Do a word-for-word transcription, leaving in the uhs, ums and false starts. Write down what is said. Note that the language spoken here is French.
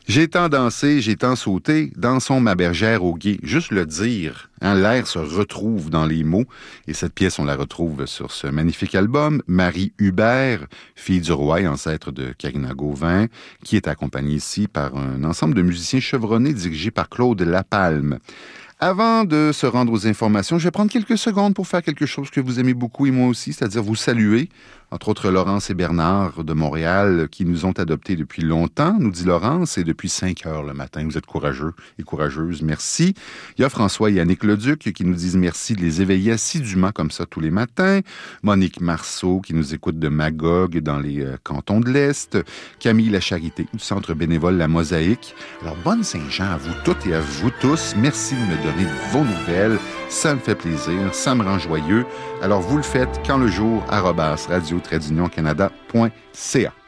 J'ai tant dansé, j'ai tant sauté, dansons ma bergère au gué. Juste le dire, hein, l'air se retrouve dans les mots. Et cette pièce, on la retrouve sur ce magnifique album. Marie Hubert, fille du roi et ancêtre de Karina Gauvin, qui est accompagnée ici par un ensemble de musiciens chevronnés dirigés par Claude Lapalme. Avant de se rendre aux informations, je vais prendre quelques secondes pour faire quelque chose que vous aimez beaucoup et moi aussi, c'est-à-dire vous saluer. Entre autres, Laurence et Bernard de Montréal qui nous ont adoptés depuis longtemps, nous dit Laurence, et depuis cinq heures le matin. Vous êtes courageux et courageuses, merci. Il y a François et Yannick Leduc qui nous disent merci de les éveiller assidûment comme ça tous les matins. Monique Marceau qui nous écoute de Magog dans les euh, cantons de l'Est. Camille Lacharité du Centre bénévole La Mosaïque. Alors, bonne Saint-Jean à vous toutes et à vous tous. Merci de me donner vos nouvelles. Ça me fait plaisir, ça me rend joyeux. Alors, vous le faites quand le jour, arobase radio-canada point c a.